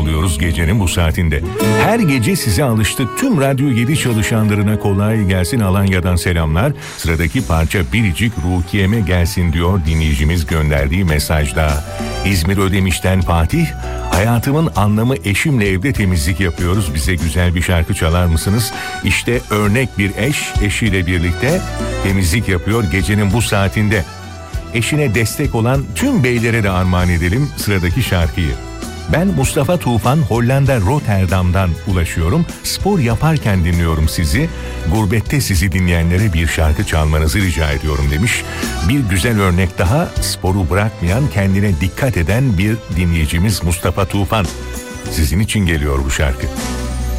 oluyoruz gecenin bu saatinde. Her gece size alıştık. Tüm Radyo 7 çalışanlarına kolay gelsin, Alanya'dan selamlar. Sıradaki parça Biricik Rukiye'me gelsin diyor dinleyicimiz gönderdiği mesajda. İzmir Ödemiş'ten Fatih, hayatımın anlamı eşimle evde temizlik yapıyoruz. Bize güzel bir şarkı çalar mısınız? İşte örnek bir eş, eşiyle birlikte temizlik yapıyor gecenin bu saatinde. Eşine destek olan tüm beylere de armağan edelim sıradaki şarkıyı. Ben Mustafa Tufan, Hollanda Rotterdam'dan ulaşıyorum. Spor yaparken dinliyorum sizi. Gurbette sizi dinleyenlere bir şarkı çalmanızı rica ediyorum demiş. Bir güzel örnek daha, sporu bırakmayan, kendine dikkat eden bir dinleyicimiz Mustafa Tufan. Sizin için geliyor bu şarkı.